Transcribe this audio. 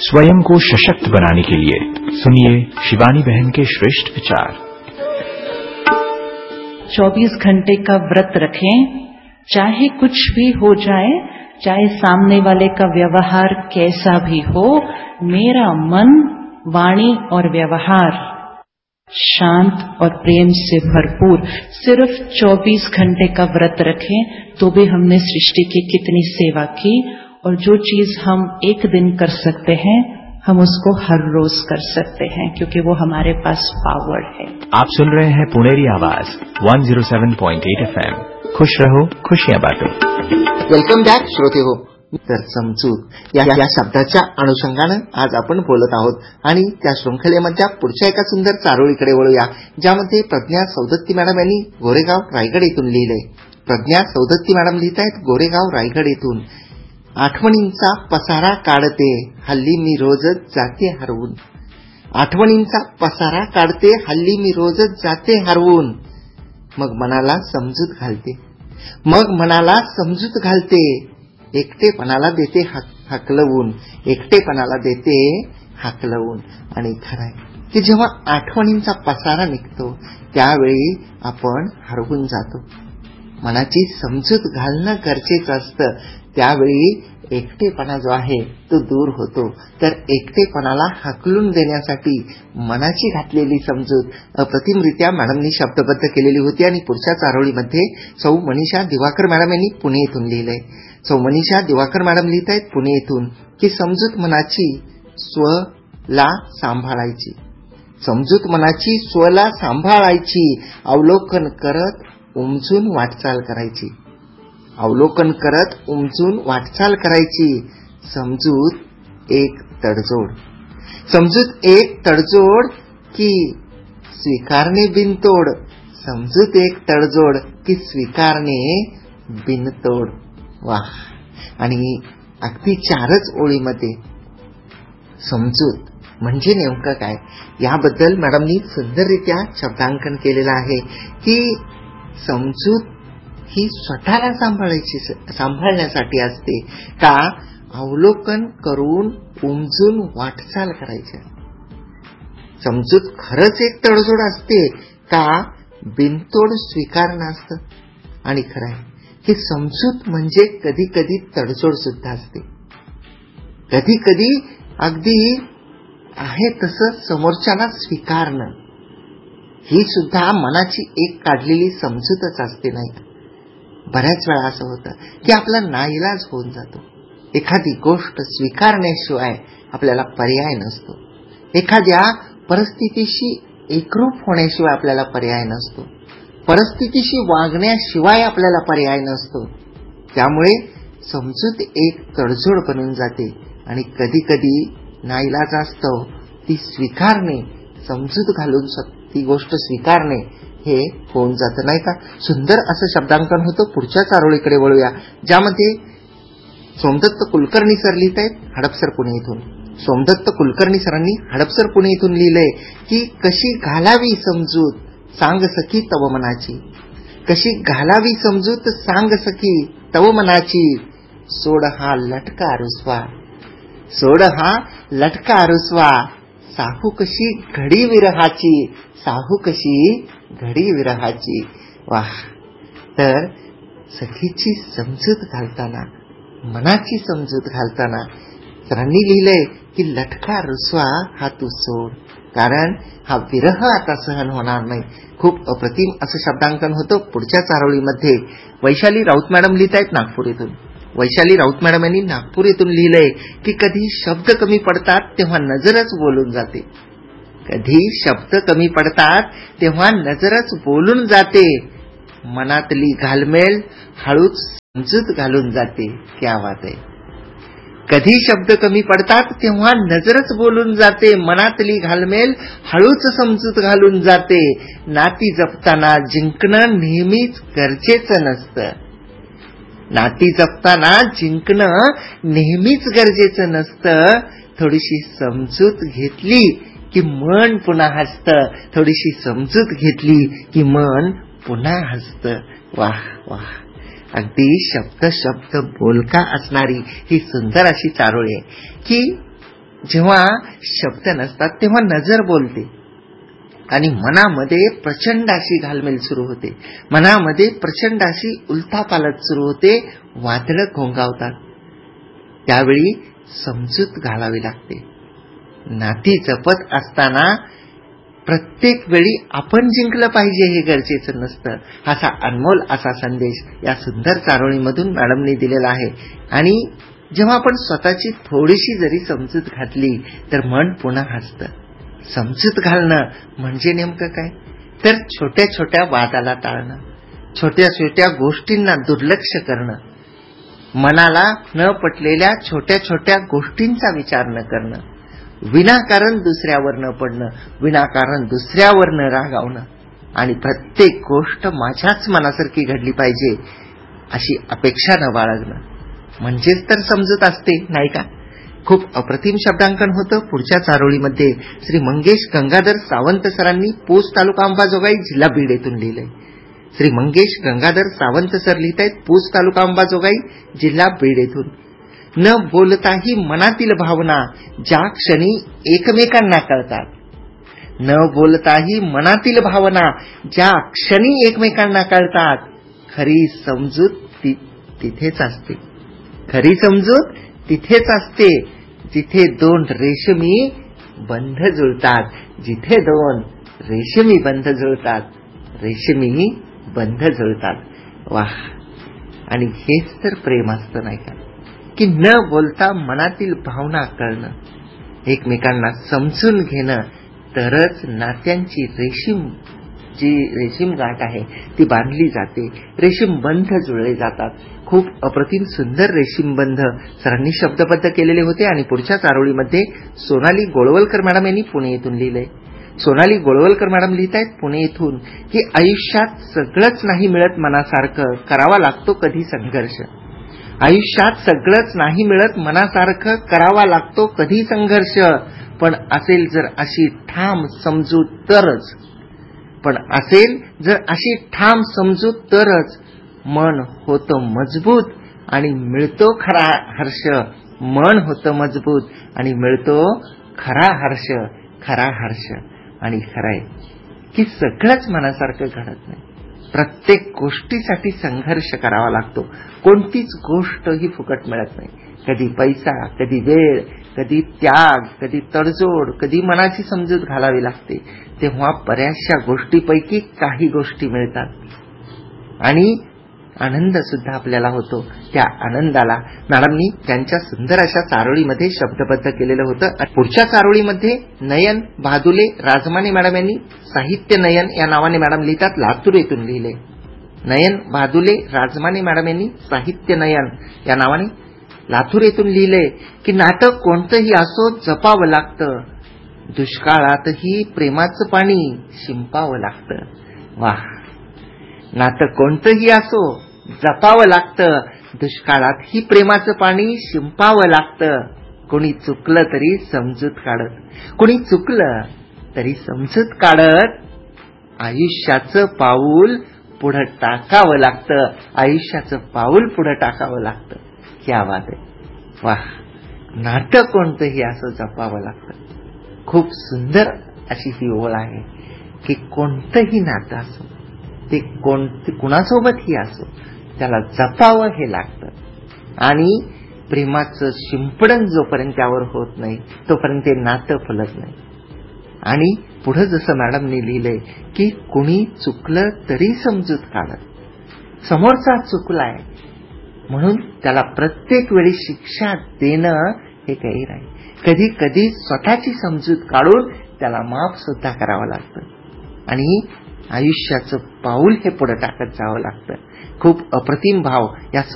स्वयं को सशक्त बनाने के लिए सुनिए शिवानी बहन के श्रेष्ठ विचार। 24 घंटे का व्रत रखें, चाहे कुछ भी हो जाए, चाहे सामने वाले का व्यवहार कैसा भी हो, मेरा मन, वाणी और व्यवहार शांत और प्रेम से भरपूर। सिर्फ 24 घंटे का व्रत रखें तो भी हमने सृष्टि की कितनी सेवा की। और जो चीज हम एक दिन कर सकते हैं, हम उसको हर रोज कर सकते हैं, क्योंकि वो हमारे पास पावर है। आप सुन रहे हैं पुणेरी आवाज 107.8 FM। खुश रहो, खुशियां बांटो। वेलकम बॅक श्रोते हो। तर समजूत या शब्दाच्या अनुषंगानं आज आपण बोलत आहोत आणि त्या शृंखलेमध्ये पुढच्या एका सुंदर चारोळीकडे वळूया, ज्यामध्ये प्रज्ञा सौदत्ती मॅडम यांनी गोरेगाव रायगड येथून लिहिलंय। प्रज्ञा सौदत्ती मॅडम लिहितायत गोरेगाव रायगड येथून, आठवणींचा पसारा काढते हल्ली मी रोजच जाते हरवून। आठवणींचा पसारा काढते हल्ली मी रोजच जाते हरवून। मग मनाला समजूत घालते, मग मनाला समजूत घालते, एकटेपणाला देते हाकलवून, एकटेपणाला देते हाकलवून। आणि खरंय की जेव्हा आठवणींचा पसारा निघतो त्यावेळी आपण हरवून जातो। मनाची समजूत घालणं गरजेचं असतं, त्यावेळी एकटेपणा जो आहे तो दूर होतो। तर एकटेपणाला हाकलून देण्यासाठी मनाची घातलेली समजूत अप्रतिमरित्या मॅडमनी शब्दबद्ध केलेली होती। आणि पुढच्या चारोळीमध्ये सौ मनीषा दिवाकर मॅडम यांनी पुणे येथून लिहिलंय। सौ मनीषा दिवाकर मॅडम लिहित आहेत पुणे येथून की समजूत मनाची स्वला सांभाळायची, समजूत मनाची स्वला सांभाळायची, अवलोकन करत उमजून वाटचाल करायची, अवलोकन करत उमजून वाटचाल करायची। समजूत एक तडजोड, समजूत एक तडजोड की स्वीकारणे बिनतोड, समजूत एक तडजोड की स्वीकारणे बिनतोड। वाह! आणि अगदी 4च ओळीमध्ये समजूत म्हणजे नेमकं काय याबद्दल मॅडमनी सुंदररित्या शब्दांकन केलेलं आहे की समजूत ही स्वतःला सांभाळण्यासाठी असते का अवलोकन करून उमजून वाटचाल करायची। समजूत खरंच एक तडजोड असते का बिनतोड स्वीकारणं असतं। आणि खरं आहे की समजूत म्हणजे कधी कधी तडजोड सुद्धा असते, कधी कधी अगदी आहे तसं समोरच्याला स्वीकारणं ही सुद्धा मनाची एक काढलेली समजूतच असते। नाही बऱ्याच वेळा असं होतं की आपला नाईलाज होऊन जातो, एखादी गोष्ट स्वीकारण्याशिवाय आपल्याला पर्याय नसतो, एखाद्या परिस्थितीशी एकरूप होण्याशिवाय आपल्याला पर्याय नसतो, परिस्थितीशी वागण्याशिवाय आपल्याला पर्याय नसतो। त्यामुळे समजूत एक तडजोड बनून जाते आणि कधी कधी नाईलाजास्तव ती स्वीकारणे, समजूत घालून ती गोष्ट स्वीकारणे हे होऊन जातं। नाही का? सुंदर असं शब्दांकन होतं। पुढच्या चारोळीकडे वळूया, ज्यामध्ये सोमदत्त कुलकर्णी सर लिहित आहेत हडपसर पुणे येथून। सोमदत्त कुलकर्णी सरांनी हडपसर पुणे येथून लिहिलंय की कशी घालावी समजूत सांग सखी तव मनाची, कशी घालावी समजूत सांग सखी तव मनाची, सोड हा लटका रुसवा, सोड हा लटका रुसवा, साहू कशी घडी विरहाची, साहू कशी घडी विरहाची। वाह! तर सखीची समजूत घालताना, मनाची समजूत घालताना सरांनी लिहिलंय की लटका रुसवा हा तू सोड, कारण हा विरह आता सहन होणार नाही। खूप अप्रतिम असं शब्दांकन होतं। पुढच्या चारोळीमध्ये वैशाली राऊत मॅडम लिहित आहेत नागपूर येथून। वैशाली राऊत मॅडम यांनी नागपूर येथून लिहिलंय की कधी शब्द कमी पडतात तेव्हा नजरच बोलून जाते, कधी शब्द कमी पडतात तेव्हा नजरच बोलून जाते, मनातली घालमेल हळूच समजूत घालून जाते। क्या बात आहे! कधी शब्द कमी पडतात तेव्हा नजरच बोलून जाते, मनातली घालमेल हळूच समजूत घालून जाते, नाती जपताना जिंकणं नेहमीच गरजेचं नसतं, नाती जपताना जिंकणं नेहमीच गरजेचं नसतं, थोडीशी समजूत घेतली की मन पुन्हा हसतं, थोडीशी समजूत घेतली की मन पुन्हा हसतं। वाह वाह! अगदी शब्द शब्द बोलका असणारी ही सुंदर अशी चारोळी आहे की जेव्हा शब्द नसतात तेव्हा नजर बोलते आणि मनामध्ये प्रचंड अशी घालमेल सुरू होते, मनामध्ये प्रचंड अशी उलथापालट सुरू होते, वादळं घोंगावतात. त्यावेळी समजूत घालावी लागते. नाती जपत असताना प्रत्येक वेळी आपण जिंकलं पाहिजे हे गरजेचं नसतं. असा अनमोल असा संदेश या सुंदर चारोळीमधून मॅडमनी दिलेला आहे. आणि जेव्हा आपण स्वतःची थोडीशी जरी समजूत घातली तर मन पुन्हा हसतं. समजूत घालणं म्हणजे नेमकं काय? तर छोट्या छोट्या वादाला टाळणं, छोट्या छोट्या गोष्टींना दुर्लक्ष करणं, मनाला न पटलेल्या छोट्या छोट्या गोष्टींचा विचार न करणं, विनाकारण दुसऱ्यावर न पडणं, विनाकारण दुसऱ्यावर न रागावणं आणि प्रत्येक गोष्ट माझ्याच मनासारखी घडली पाहिजे अशी अपेक्षा न बाळगणं, म्हणजेच तर समजूत असते, नाही का? खूप अप्रतिम शब्दांकन होतं. पुढच्या चारोळीमध्ये श्री मंगेश गंगाधर सावंत सरांनी पोस्ट तालुका अंबाजोगाई जिल्हा बीड येथून लिहिलंय. श्री मंगेश गंगाधर सावंत सर लिहित आहेत पोस्ट तालुका अंबाजोगाई जिल्हा बीड येथून. न बोलताही मनातील भावना ज्या क्षणी एकमेकांना कळतात, न बोलताही मनातील भावना ज्या क्षणी एकमेकांना कळतात, खरी समजूत तिथेच असते. खरी समजूत तिथेच असते जिथे दोन रेशमी बंध जुळतात. जिथे दोन रेशमी बंध जुळतात, रेशमी बंध जुळतात. वाह! आणि हेच तर प्रेम असतं, नाही का? की न बोलता मनातील भावना कळणं, एकमेकांना समजून घेणं, तरच नात्यांची रेशीम गाठ आहे ती बांधली जाते, रेशीम बंध जुळले जातात. खूप अप्रतिम सुंदर रेशीम बंध सरांनी शब्दबद्ध केलेले होते. आणि पुढच्या चारोळीमध्ये सोनाली गोळवलकर मॅडम यांनी पुणे येथून लिहिलंय. सोनाली गोळवलकर मॅडम लिहित आहेत पुणे येथून की आयुष्यात सगळंच नाही मिळत मनासारखं, करावा लागतो कधी संघर्ष. आयुष्यात सगळंच नाही मिळत मनासारखं, करावा लागतो कधी संघर्ष. पण असेल जर अशी ठाम समजूत तरच, पण असेल जर अशी ठाम समजूत तरच मन होतं मजबूत आणि मिळतो खरा हर्ष. मन होतं मजबूत आणि मिळतो खरा हर्ष. खरा हर्ष आणि खरंय की सगळंच मनासारखं घडत नाही. प्रत्येक गोष्टीसाठी संघर्ष करावा लागतो. कोणतीच गोष्ट ही फुकट मिळत नाही. कधी पैसा, कधी वेळ, कधी त्याग, कधी तडजोड, कधी मनाची समजूत घालावी लागते. तेव्हा बऱ्याचशा गोष्टीपैकी काही गोष्टी मिळतात आणि आनंद सुद्धा आपल्याला होतो. त्या आनंदाला मॅडमनी त्यांच्या सुंदर अशा चारोळीमध्ये शब्दबद्ध केलेलं होतं. पुढच्या चारोळीमध्ये नयन भादुले राजमाने मॅडम यांनी साहित्य नयन या नावाने मॅडम लिहितात, लातूर येथून लिहिले. नयन भादुले राजमाने मॅडम यांनी साहित्य नयन या नावाने लातूर येथून लिहिले की नाटक कोणतंही असो जपावं लागतं, दुष्काळातही प्रेमाचं पाणी शिंपावं लागतं. वाह! नाटक कोणतंही असो जपावं लागतं, दुष्काळातही प्रेमाचं पाणी शिंपावं लागतं. कोणी चुकलं तरी समजूत काढत, कोणी चुकलं तरी समजूत काढत आयुष्याचं पाऊल पुढे टाकावं लागतं. आयुष्याचं पाऊल पुढे टाकावं लागतं. क्या बात आहे! वाह! नाटक कोणतंही असं जपावं लागतं. खूप सुंदर अशी ही ओळ आहे की कोणतंही नातं असो, ते कुणासोबतही असो, त्याला जपावं हे लागतं. आणि प्रेमाचं शिंपडण जोपर्यंत त्यावर होत नाही तोपर्यंत ते नातं फुलत नाही. आणि पुढे जसं मॅडमने लिहिलंय की कुणी चुकलं तरी समजूत काढत, समोरचा चुकलाय म्हणून त्याला प्रत्येक वेळी शिक्षा देणं हे काही नाही. कधी कधी स्वतःची समजूत काढून त्याला माफ सुद्धा करावं लागतं आणि आयुष्याचं पाऊल हे पुढे टाकत जावं लागतं. खूप अप्रतिम भाव या